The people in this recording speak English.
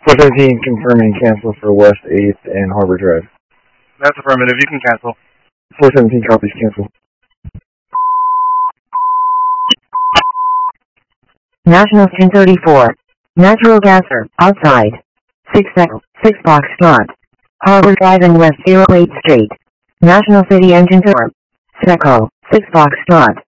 417 confirming cancel for West 8th and Harbor Drive. That's affirmative. You can cancel. 417 copies, cancel. Nationals 1034. Natural gasser, outside. 6 box spot. Harbor Drive and West 08th Street. National City Engine Tour. Seco, 6 box spot.